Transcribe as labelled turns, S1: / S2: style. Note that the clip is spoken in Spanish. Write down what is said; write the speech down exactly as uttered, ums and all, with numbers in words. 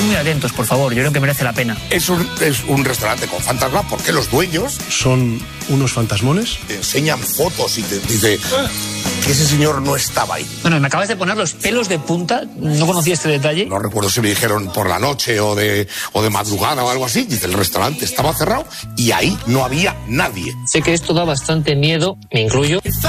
S1: Estén muy atentos, por favor, yo creo que merece la pena.
S2: Es un, es un restaurante con fantasma porque los dueños
S3: son unos fantasmones.
S2: Te enseñan fotos y te dice que ese señor no estaba ahí.
S1: Bueno, me acabas de poner los pelos de punta, no conocía este detalle.
S2: No recuerdo si me dijeron por la noche o de, o de madrugada o algo así. Dice, el restaurante estaba cerrado y ahí no había nadie.
S1: Sé que esto da bastante miedo, me incluyo.